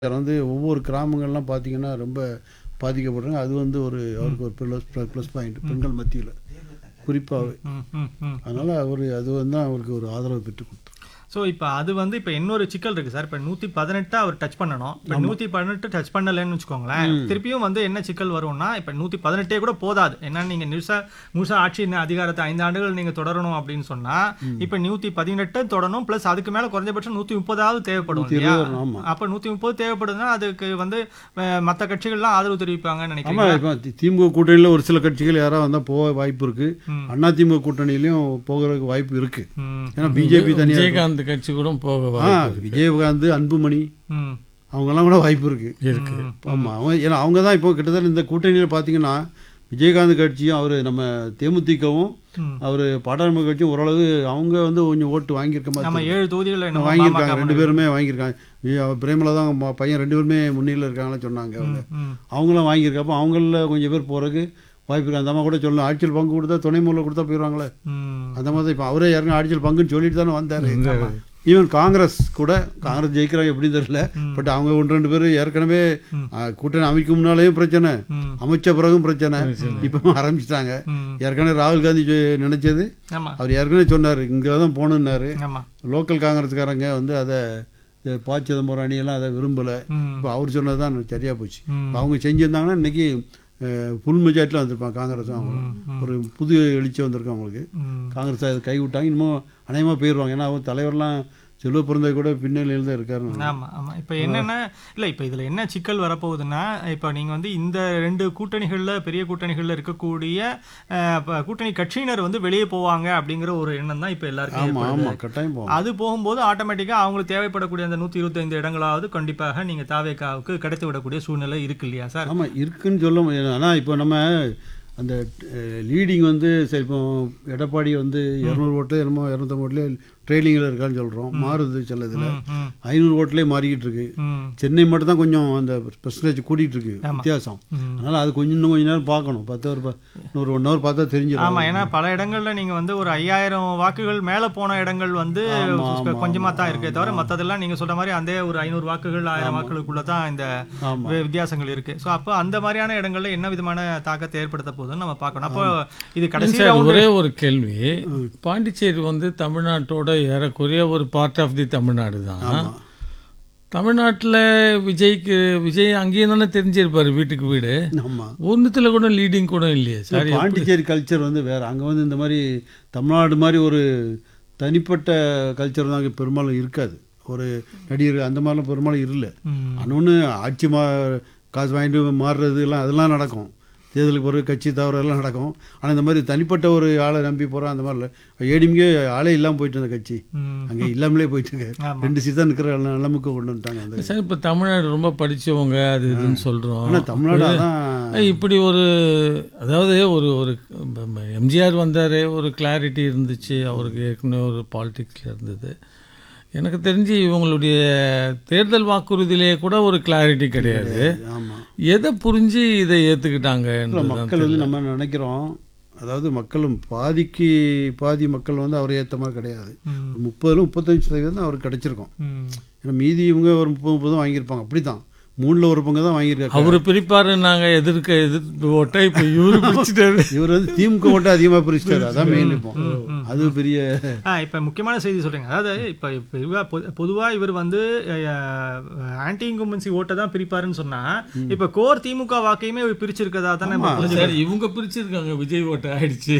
வந்து ஒவ்வொரு கிராமங்கள்லாம் பார்த்தீங்கன்னா ரொம்ப பாதிக்கப்படுறாங்க. அது வந்து அவருக்கு ஒரு ப்ளஸ் பாயிண்ட் பெண்கள் மத்தியில் குறிப்பாகவே. அதனால் அது வந்து அவருக்கு ஒரு ஆதரவு பெற்று கொடுத்தார். ஸோ இப்போ அது வந்து இப்போ இன்னொரு சிக்கல் இருக்குது சார். இப்போ 118 அவர் டச் பண்ணணும். இப்போ 118 டச் பண்ணலைன்னு வச்சுக்கோங்களேன், திருப்பியும் வந்து என்ன சிக்கல் வரும்னா, இப்போ 118 கூட போதாது. ஏன்னா நீங்கள் முழுசா ஆட்சி அதிகாரத்தை 5 ஆண்டுகள் நீங்கள் தொடரணும் அப்படின்னு சொன்னால், இப்போ 118 தொடரணும், ப்ளஸ் அதுக்கு மேலே குறைஞ்சபட்சம் 130 தேவைப்படும் இல்லையா? அப்போ 130 தேவைப்படுதுன்னா அதுக்கு வந்து மற்ற கட்சிகள்லாம் ஆதரவு தெரிவிப்பாங்கன்னு நினைக்கிறேன். ஆமாம், இப்போ திமுக கூட்டணியில் ஒரு சில கட்சிகள் யாராவது வந்தால் போக வாய்ப்பு இருக்குது. அண்ணா திமுக கூட்டணியிலையும் போகிறதுக்கு வாய்ப்பு இருக்குது. ஏன்னா பிஜேபி தனியாக கட்சி கூட போக விஜயகாந்த், அன்புமணி அவங்கெல்லாம் கூட வாய்ப்பு இருக்கு. ஆமாம், ஏன்னா அவங்க தான் இப்போ கிட்டத்தட்ட இந்த கூட்டணியில் பார்த்தீங்கன்னா விஜயகாந்த் கட்சியும் அவர் நம்ம தேமுதிகவும் அவர் பாட்டாளி கட்சியும் ஓரளவு அவங்க வந்து கொஞ்சம் ஓட்டு வாங்கியிருக்க மாதிரி 7 தொகுதிகளில் வாங்கியிருக்காங்க. 2 பேருமே வாங்கியிருக்காங்க. பிரேமலா தான் பையன் 2 பேருமே முன்னிலையில் இருக்காங்கன்னு சொன்னாங்க. அவங்களாம் வாங்கியிருக்கப்போ அவங்கள கொஞ்சம் பேர் போகிறதுக்கு வாய்ப்பு இருக்கு. அந்த அம்மா கூட சொல்லலாம், ஆட்சியில் பங்கு கொடுத்தா துணை முதல்ல கொடுத்தா போயிடுவாங்களே. அந்த மாதிரி தான் இப்போ அவரே யாருக்கும் ஆட்சியில் பங்குன்னு சொல்லிட்டு தானே வந்தார். ஈவன் காங்கிரஸ் ஜெயிக்கிறாங்க எப்படி தெரியல. பட் அவங்க 1-2 பேர் ஏற்கனவே கூட்டணி அமைக்கும் முன்னாலேயும் பிரச்சனை, அமைச்ச பிறகும் பிரச்சனை, இப்போ ஆரம்பிச்சிட்டாங்க. ஏற்கனவே ராகுல் காந்தி நினைச்சது அவர் ஏற்கனவே சொன்னார், இங்கே தான் போகணுன்னாரு. லோக்கல் காங்கிரஸ்காரங்க வந்து அதை ப. சிதம்பரம் அணியெல்லாம் அதை விரும்பலை. இப்போ அவர் சொன்னது தான் சரியாக போச்சு. அவங்க செஞ்சுருந்தாங்கன்னா இன்னைக்கு ஃபுல் மெஜாரிட்டியில் வந்திருப்பாங்க காங்கிரஸும். அவங்க ஒரு புது எழுச்சி வந்திருக்கும் அவங்களுக்கு. காங்கிரஸ் அதை கைவிட்டாங்க. இன்னமும் அநேகமாக போயிடுவாங்க. ஏன்னா அவங்க தலைவர்லாம் செல்வ பிறந்த கூட பின்னணியில் தான் இருக்காரு. ஆமாம் ஆமாம். இப்போ என்னென்னா இல்லை, இப்போ இதில் என்ன சிக்கல் வரப்போகுதுன்னா, இப்போ நீங்கள் வந்து இந்த 2 கூட்டணிகளில் பெரிய கூட்டணிகளில் இருக்கக்கூடிய கூட்டணி கட்சியினர் வந்து வெளியே போவாங்க அப்படிங்கிற ஒரு எண்ணம் தான் இப்போ எல்லாருக்கும் கட்டாயம் போகும். அது போகும்போது ஆட்டோமேட்டிக்காக அவங்களுக்கு தேவைப்படக்கூடிய அந்த 125 இடங்களாவது கண்டிப்பாக நீங்கள் தாவேக்காவுக்கு கிடைத்து விடக்கூடிய சூழ்நிலை இருக்கு இல்லையா சார்? ஆமாம், இருக்குன்னு சொல்ல முடியாது. ஆனால் இப்போ நம்ம அந்த லீடிங் வந்து சரி, இப்போ எடப்பாடி வந்து 200 ஓட்டில் என்னமோ 250 ஓட்டில் ட்ரெயிலிங்கில் இருக்கான்னு சொல்கிறோம். மாறுது சில இதில் 500 ஓட்டிலே மாறிக்கிட்டு இருக்கு. சென்னை மட்டும் தான் கொஞ்சம் அந்த பெர்சன்டேஜ் கூட்டிகிட்டு இருக்கு வித்தியாசம். அதனால் அது கொஞ்சம் நேரம் பார்க்கணும். 10 ஒரு 1 ஹவர் பார்த்தா தெரிஞ்சிடும். ஆமாம், ஏன்னா பல இடங்களில் நீங்கள் வந்து ஒரு 5000 வாக்குகள் மேலே போன இடங்கள் வந்து கொஞ்சமாக தான் இருக்கே தவிர மற்றதெல்லாம் நீங்கள் சொல்கிற மாதிரி அந்த ஒரு 500 வாக்குகள் 1000 வாக்குகளுக்குள்ளே தான் இந்த வித்தியாசங்கள் இருக்குது. ஸோ அப்போ அந்த மாதிரியான இடங்களில் என்ன விதமான தாக்கத்தை ஏற்படுத்த போகுதுன்னு நம்ம பார்க்கணும். அப்போ இது கடைசி ஒரே ஒரு கேள்வி, பாண்டிச்சேரி வந்து தமிழ்நாட்டோட ஏறக்குறைய ஒரு பார்ட் ஆஃப் தி தமிழ்நாடு தான். தமிழ்நாட்டில் விஜய் அங்கேயும் தானே தெரிஞ்சிருப்பாரு வீட்டுக்கு வீடு. ஒன்றுத்தில் கூட லீடிங் கூட இல்லையே சார். பாண்டிச்சேரி கல்ச்சர் வந்து வேறு. அங்கே வந்து இந்த மாதிரி தமிழ்நாடு மாதிரி ஒரு தனிப்பட்ட கல்ச்சர் தான் அங்கே பெரும்பாலும் இருக்காது. ஒரு நடிகர் அந்த மாதிரிலாம் பெரும்பாலும் இல்லை. அன்னொன்று ஆட்சி காசு வாங்கிட்டு மாறுறது எல்லாம் அதெல்லாம் நடக்கும். தேர்தலுக்கு பிறகு கட்சி தவறெல்லாம் நடக்கும். ஆனால் இந்த மாதிரி தனிப்பட்ட ஒரு ஆளை நம்பி போகிறோம் அந்த மாதிரி இல்லை. ஏடிஎம்கே ஆளே இல்லாமல் போயிட்டு இருந்த கட்சி அங்கே இல்லாமலே போயிட்டு இருக்கு. 2 சீட் தான் இருக்கிற நிலைமைக்கு கொண்டு வந்துட்டாங்க. அந்த சார் இப்போ தமிழ்நாடு ரொம்ப படித்தவங்க அது இதுன்னு சொல்கிறோம். ஆனால் தமிழ்நாடு தான் இப்படி ஒரு அதாவது ஒரு எம்ஜிஆர் வந்தார், ஒரு கிளாரிட்டி இருந்துச்சு அவருக்கு, ஏற்கனவே ஒரு பாலிடிக்ஸில் இருந்தது. எனக்கு தெரிஞ்சு இவங்களுடைய தேர்தல் வாக்குறுதியிலே கூட ஒரு கிளாரிட்டி கிடையாது. எதை புரிஞ்சு இதை ஏற்றுக்கிட்டாங்க மக்கள் வந்து நம்ம நினைக்கிறோம். அதாவது மக்களும் பாதி மக்கள் வந்து அவரை ஏற்ற மாதிரி கிடையாது. 30-35% தான் அவருக்கு கிடைச்சிருக்கோம். ஏன்னா மீதி இவங்க ஒரு 30 வாங்கியிருப்பாங்க. அப்படி தான் 3ல் 1 பங்கு தான் வாங்கியிருக்காரு. அவரு பிரிப்பாரு, நாங்கள் எதிர்ப்பு ஓட்டை இப்போ இவரு பிரிச்சுட்டாரு. இவர் வந்து திமுக ஓட்டை அதிகமாக பிரிச்சிட்டாரு. அதான் மெயின். இப்போ அது பெரிய இப்போ முக்கியமான செய்தி சொல்கிறீங்க. அதாவது இப்போ பொதுவாக இவர் வந்து ஆன்டி இன்கம்பன்சி ஓட்டை தான் பிரிப்பாருன்னு சொன்னால், இப்போ கோர் திமுக வாக்கையுமே பிரிச்சிருக்கதா தானே இவங்க பிரிச்சிருக்காங்க. விஜய் ஓட்டை ஆயிடுச்சு.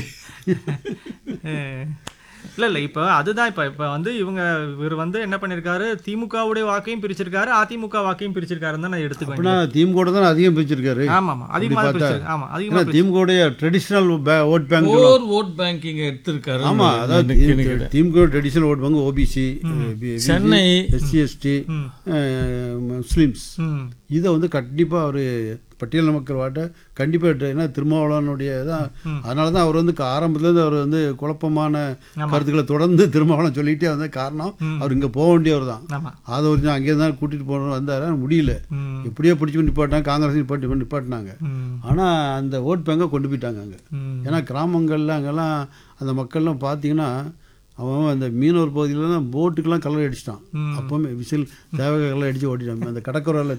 இல்லை இப்போ அதுதான் இப்போ வந்து இவர் வந்து என்ன பண்ணியிருக்காரு, திமுகவுடைய வாக்கையும் பிரிச்சிருக்காரு, அதிமுக வாக்கையும் பிரிச்சிருக்காருன்னு தான் நான் எடுத்துக்குவேன். திமுக தான் அதிகம் பிரிச்சிருக்காரு. ஆமாம் அதிகமாக திமுக ட்ரெடிஷனல் ஓட் பேங்கிங் எடுத்திருக்காரு. ஆமாம், அதாவது திமுக traditional vote bank OBC, Chennai, SC/ST, Muslims, இதை வந்து கண்டிப்பாக அவர் பட்டியல் மக்கள் வாட்ட கண்டிப்பாக. ஏன்னா திருமாவளவனுடைய தான். அதனால தான் அவர் வந்து ஆரம்பத்துலேருந்து அவர் வந்து குழப்பமான கருத்துக்களை தொடர்ந்து திருமாவளவன் சொல்லிகிட்டே வந்த காரணம் அவர் இங்கே போக வேண்டியவர் தான். அதை ஒரு அங்கே தான் கூட்டிகிட்டு போகணும் வந்தார். முடியல, எப்படியோ பிடிச்சி நிப்பாட்டாங்க. காங்கிரஸ் நிப்பாட்டினாங்க. ஆனால் அந்த ஓட் பேங்கை கொண்டு போயிட்டாங்க அங்கே. ஏன்னா கிராமங்களில் அங்கெல்லாம் அந்த மக்கள்லாம் பார்த்தீங்கன்னா அவன் அந்த மீனவர் பகுதியில் தான் போட்டுக்கெல்லாம் கலர் அடிச்சிட்டான். அப்போவுமே விசில் தேவை கலர் அடித்து ஓட்டிட்டான். அந்த கடற்கரையில்